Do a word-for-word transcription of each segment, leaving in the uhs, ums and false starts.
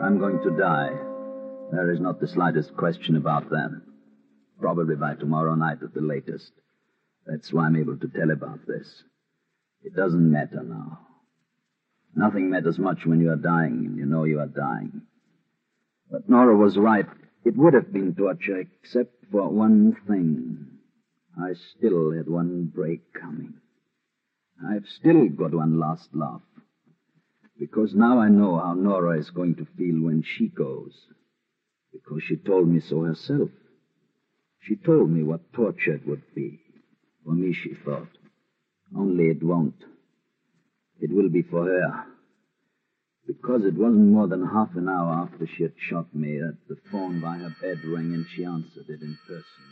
I'm going to die. There is not the slightest question about that. Probably by tomorrow night at the latest. That's why I'm able to tell about this. It doesn't matter now. Nothing matters much when you are dying and you know you are dying. But Nora was right. It would have been torture except for one thing. I still had one break coming. I've still got one last laugh. Because now I know how Nora is going to feel when she goes. Because she told me so herself. She told me what torture it would be. For me, she thought. Only it won't. It will be for her. Because it wasn't more than half an hour after she had shot me that the phone by her bed rang and she answered it in person.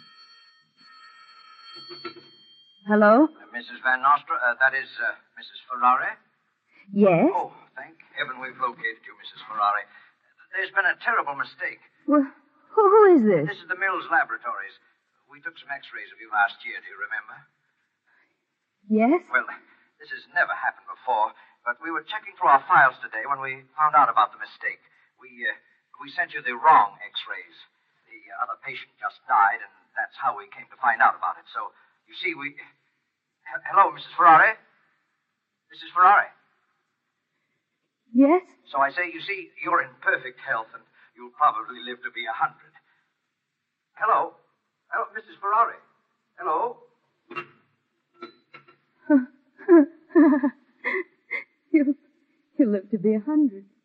Hello? Uh, Missus Van Nostra, uh, that is uh, Missus Ferrari? Yes? Oh, thank heaven we've located you, Missus Ferrari. There's been a terrible mistake. Well, who, who is this? This is the Mills Laboratories. We took some x-rays of you last year, do you remember? Yes? Well, this has never happened before, but we were checking through our files today when we found out about the mistake. We, uh, we sent you the wrong x-rays. The uh, other patient just died, and that's how we came to find out about it. So, you see, we... H- Hello, Missus Ferrari? Missus Ferrari? Yes? So I say, you see, you're in perfect health, and you'll probably live to be a hundred. Hello? Hello, Missus Ferrari? Hello? you, you live to be a hundred.